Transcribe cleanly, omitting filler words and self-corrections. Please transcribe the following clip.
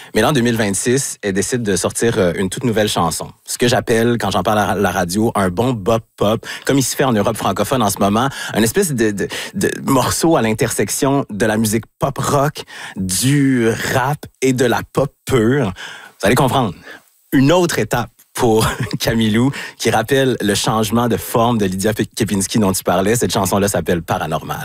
Mais là, en 2026, elle décide de sortir une toute nouvelle chanson. Ce que j'appelle, quand j'en parle à la radio, un bon bop-pop, comme il se fait en Europe francophone en ce moment, une espèce de morceau à l'intersection de la musique pop-rock, du rap et de la pop pure. Vous allez comprendre. Une autre étape pour Camilou, qui rappelle le changement de forme de Lydia Kepinski dont tu parlais. Cette chanson-là s'appelle Paranormal.